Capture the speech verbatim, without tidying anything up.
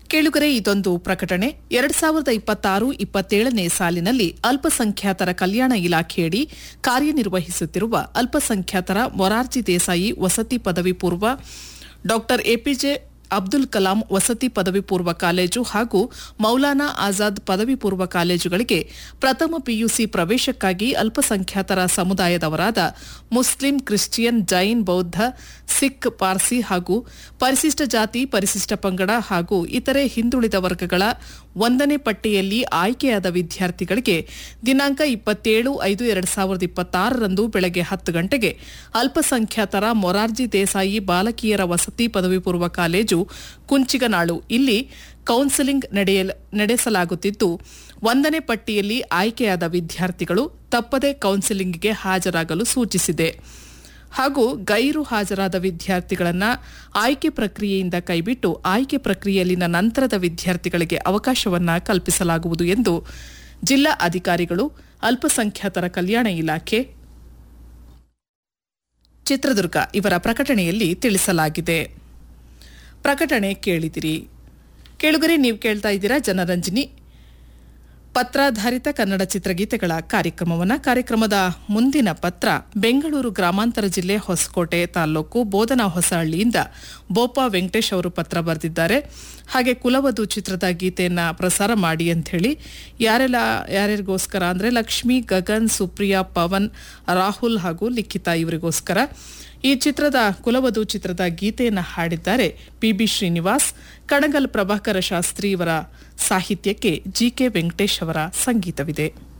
ಕೇಳುಗರೆ ಇದೊಂದು ಪ್ರಕಟಣೆ. ಎರಡ್ ಸಾವಿರದ ಇಪ್ಪತ್ತಾರು ಇಪ್ಪತ್ತೇಳನೇ ಸಾಲಿನಲ್ಲಿ ಅಲ್ಪಸಂಖ್ಯಾತರ ಕಲ್ಯಾಣ ಇಲಾಖೆಯಡಿ ಕಾರ್ಯನಿರ್ವಹಿಸುತ್ತಿರುವ ಅಲ್ಪಸಂಖ್ಯಾತರ ಮೊರಾರ್ಜಿ ದೇಸಾಯಿ ವಸತಿ ಪದವಿ ಪೂರ್ವ, ಡಾ ಎಪಿಜೆ ಅಬ್ದುಲ್ ಕಲಾಂ ವಸತಿ ಪದವಿ ಪೂರ್ವ ಕಾಲೇಜು ಹಾಗೂ ಮೌಲಾನಾ ಆಜಾದ್ ಪದವಿ ಪೂರ್ವ ಕಾಲೇಜುಗಳಿಗೆ ಪ್ರಥಮ ಪಿಯುಸಿ ಪ್ರವೇಶಕ್ಕಾಗಿ ಅಲ್ಪಸಂಖ್ಯಾತರ ಸಮುದಾಯದವರಾದ ಮುಸ್ಲಿಂ, ಕ್ರಿಶ್ಚಿಯನ್, ಜೈನ್, ಬೌದ್ಧ, ಸಿಖ್, ಪಾರ್ಸಿ ಹಾಗೂ ಪರಿಶಿಷ್ಟ ಜಾತಿ, ಪರಿಶಿಷ್ಟ ಪಂಗಡ ಹಾಗೂ ಇತರೆ ಹಿಂದುಳಿದ ವರ್ಗಗಳ ಒಂದನೇ ಪಟ್ಟಿಯಲ್ಲಿ ಆಯ್ಕೆಯಾದ ವಿದ್ಯಾರ್ಥಿಗಳಿಗೆ ದಿನಾಂಕ ಇಪ್ಪತ್ತೇಳು ಐದು ಎರಡು ಸಾವಿರದ ಇಪ್ಪತ್ತಾರರಂದು ಬೆಳಗ್ಗೆ ಹತ್ತು ಗಂಟೆಗೆ ಅಲ್ಪಸಂಖ್ಯಾತರ ಮೊರಾರ್ಜಿ ದೇಸಾಯಿ ಬಾಲಕಿಯರ ವಸತಿ ಪದವಿ ಪೂರ್ವ ಕಾಲೇಜು ಕುಂಚಿಗನಾಳು ಇಲ್ಲಿ ಕೌನ್ಸೆಲಿಂಗ್ ನಡೆಸಲಾಗುತ್ತಿದ್ದು, ಒಂದನೇ ಪಟ್ಟಿಯಲ್ಲಿ ಆಯ್ಕೆಯಾದ ವಿದ್ಯಾರ್ಥಿಗಳು ತಪ್ಪದೆ ಕೌನ್ಸೆಲಿಂಗ್ಗೆ ಹಾಜರಾಗಲು ಸೂಚಿಸಿದೆ ಹಾಗೂ ಗೈರು ಹಾಜರಾದ ವಿದ್ಯಾರ್ಥಿಗಳನ್ನು ಆಯ್ಕೆ ಪ್ರಕ್ರಿಯೆಯಿಂದ ಕೈಬಿಟ್ಟು ಆಯ್ಕೆ ಪ್ರಕ್ರಿಯೆಯಲ್ಲಿನ ನಂತರದ ವಿದ್ಯಾರ್ಥಿಗಳಿಗೆ ಅವಕಾಶವನ್ನು ಕಲ್ಪಿಸಲಾಗುವುದು ಎಂದು ಜಿಲ್ಲಾ ಅಧಿಕಾರಿಗಳು, ಅಲ್ಪಸಂಖ್ಯಾತರ ಕಲ್ಯಾಣ ಇಲಾಖೆ, ಚಿತ್ರದುರ್ಗ ಇವರ ಪ್ರಕಟಣೆಯಲ್ಲಿ ತಿಳಿಸಲಾಗಿದೆ. ಪ್ರಕಟಣೆ ಕೇಳಿದಿರಿ. ಕೇಳುಗರೆ, ನೀವು ಕೇಳ್ತಾ ಇದ್ದೀರಾ ಜನರಂಜನಿ ಪತ್ರಾಧಾರಿತ ಕನ್ನಡ ಚಿತ್ರಗೀತೆಗಳ ಕಾರ್ಯಕ್ರಮವನ್ನು. ಕಾರ್ಯಕ್ರಮದ ಮುಂದಿನ ಪತ್ರ ಬೆಂಗಳೂರು ಗ್ರಾಮಾಂತರ ಜಿಲ್ಲೆ ಹೊಸಕೋಟೆ ತಾಲೂಕು ಬೋಧನಾ ಹೊಸಹಳ್ಳಿಯಿಂದ ಬೋಪ ವೆಂಕಟೇಶ್ ಅವರು ಪತ್ರ ಬರೆದಿದ್ದಾರೆ. ಹಾಗೆ ಕುಲವಧು ಚಿತ್ರದ ಗೀತೆಯನ್ನು ಪ್ರಸಾರ ಮಾಡಿ ಅಂಥೇಳಿ ಯಾರೆಲ್ಲ ಯಾರ್ಯಾರಿಗೋಸ್ಕರ ಅಂದರೆ ಲಕ್ಷ್ಮಿ, ಗಗನ್, ಸುಪ್ರಿಯಾ, ಪವನ್, ರಾಹುಲ್ ಹಾಗೂ ಲಿಖಿತಾ ಇವರಿಗೋಸ್ಕರ ಈ ಚಿತ್ರದ ಕುಲವಧು ಚಿತ್ರದ ಗೀತೆಯನ್ನು ಹಾಡಿದ್ದಾರೆ ಪಿ ಬಿ ಶ್ರೀನಿವಾಸ್. ಕಣಗಲ್ ಪ್ರಭಾಕರ ಶಾಸ್ತ್ರಿ ಇವರ ಸಾಹಿತ್ಯಕ್ಕೆ ಜಿ ಕೆ ವೆಂಕಟೇಶ್ ಅವರ ಸಂಗೀತವಿದೆ.